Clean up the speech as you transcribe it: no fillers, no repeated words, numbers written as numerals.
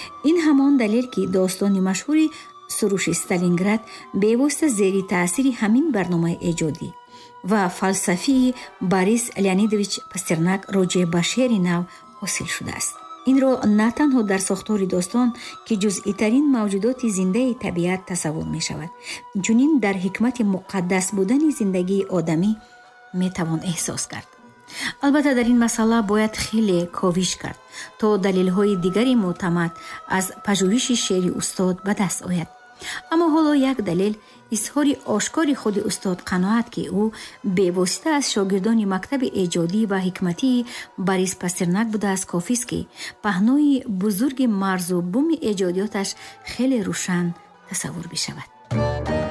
ин ҳамон далел ки достони машҳури суруши Сталинград бевосита зери таъсири ҳамин барномаи эҷодӣ ва фалсафии Борис Леонидович Пастернак роҷеъ ба шеъри нав ҳосил шудааст. инро на танҳо дар сохтори достон ки ҷузъитарин мавҷудоти зиндаи табиат тасаввур мешавад, инчунин дар ҳикмати муқаддас будани зиндагии одамӣ метавон эҳсос кард. албатта дар ин масъала бояд хеле ковиш кард то далелҳои дигари мӯътамад аз пажӯҳиши шеъри устод ба даст ояд. аммо ҳоло як далел изҳори ошкори худи устод қаноат ки ӯ бевосита аз шогирдони мактаби эҷодӣ ва ҳикматии Борис Пастернак будааст кофист ки паҳнои бузурги марзу буми эҷодиёташ хеле рӯшан тасаввур бишавад.